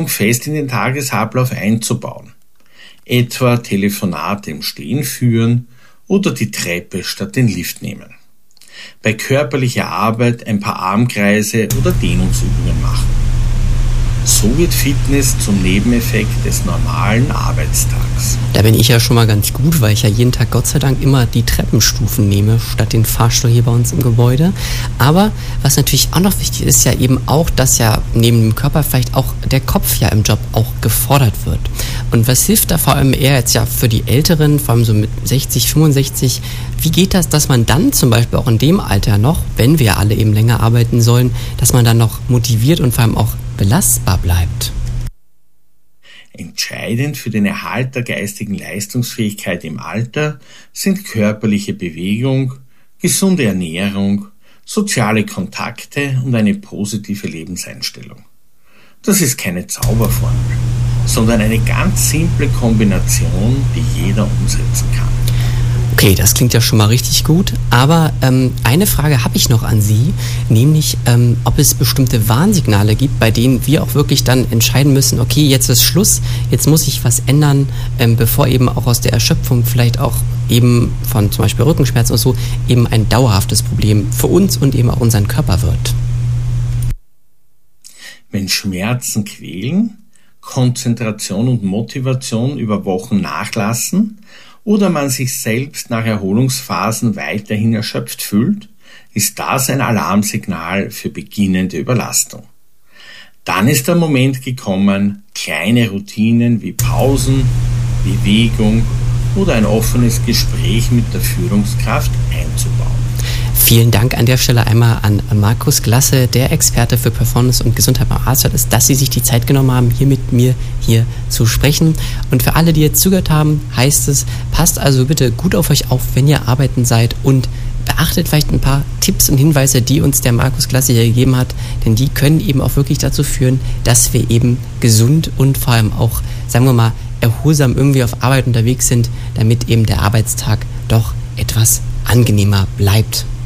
fest in den Tagesablauf einzubauen. Etwa Telefonate im Stehen führen oder die Treppe statt den Lift nehmen. Bei körperlicher Arbeit ein paar Armkreise oder Dehnungsübungen machen. So wird Fitness zum Nebeneffekt des normalen Arbeitstags. Da bin ich ja schon mal ganz gut, weil ich ja jeden Tag Gott sei Dank immer die Treppenstufen nehme, statt den Fahrstuhl hier bei uns im Gebäude. Aber was natürlich auch noch wichtig ist, ja eben auch, dass ja neben dem Körper vielleicht auch der Kopf ja im Job auch gefordert wird. Und was hilft da vor allem eher jetzt ja für die Älteren, vor allem so mit 60, 65, wie geht das, dass man dann zum Beispiel auch in dem Alter noch, wenn wir alle eben länger arbeiten sollen, dass man dann noch motiviert und vor allem auch belastbar bleibt? Entscheidend für den Erhalt der geistigen Leistungsfähigkeit im Alter sind körperliche Bewegung, gesunde Ernährung, soziale Kontakte und eine positive Lebenseinstellung. Das ist keine Zauberformel, sondern eine ganz simple Kombination, die jeder umsetzen kann. Okay, das klingt ja schon mal richtig gut, aber eine Frage habe ich noch an Sie, nämlich ob es bestimmte Warnsignale gibt, bei denen wir auch wirklich dann entscheiden müssen, okay, jetzt ist Schluss, jetzt muss ich was ändern, bevor eben auch aus der Erschöpfung vielleicht auch eben von zum Beispiel Rückenschmerzen und so eben ein dauerhaftes Problem für uns und eben auch unseren Körper wird. Wenn Schmerzen quälen, Konzentration und Motivation über Wochen nachlassen oder man sich selbst nach Erholungsphasen weiterhin erschöpft fühlt, ist das ein Alarmsignal für beginnende Überlastung. Dann ist der Moment gekommen, kleine Routinen wie Pausen, Bewegung oder ein offenes Gespräch mit der Führungskraft einzubauen. Vielen Dank an der Stelle einmal an Markus Glasse, der Experte für Performance und Gesundheit beim Arzt, dass Sie sich die Zeit genommen haben, hier mit mir hier zu sprechen. Und für alle, die jetzt zugehört haben, heißt es, passt also bitte gut auf euch auf, wenn ihr arbeiten seid und beachtet vielleicht ein paar Tipps und Hinweise, die uns der Markus Glasse hier gegeben hat, denn die können eben auch wirklich dazu führen, dass wir eben gesund und vor allem auch, sagen wir mal, erholsam irgendwie auf Arbeit unterwegs sind, damit eben der Arbeitstag doch etwas angenehmer bleibt.